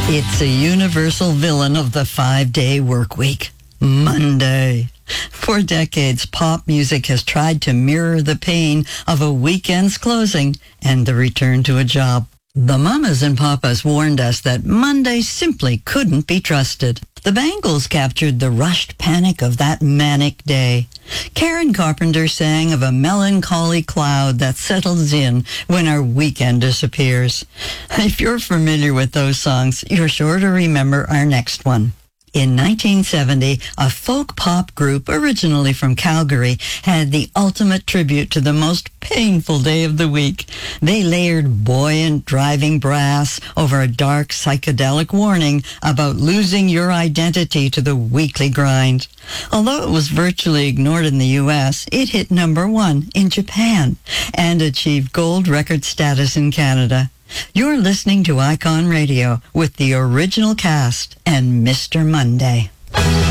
It's a universal villain of the 5-day work week, Monday. For decades, pop music has tried to mirror the pain of a weekend's closing and the return to a job. The mamas and papas warned us that Monday simply couldn't be trusted. The Bangles captured the rushed panic of that manic day. Karen Carpenter sang of a melancholy cloud that settles in when our weekend disappears. If you're familiar with those songs, you're sure to remember our next one. In 1970, a folk pop group originally from Calgary had the ultimate tribute to the most painful day of the week. They layered buoyant driving brass over a dark psychedelic warning about losing your identity to the weekly grind. Although it was virtually ignored in the U.S., it hit #1 in Japan and achieved gold record status in Canada. You're listening to Icon Radio with the original cast and Mr. Monday.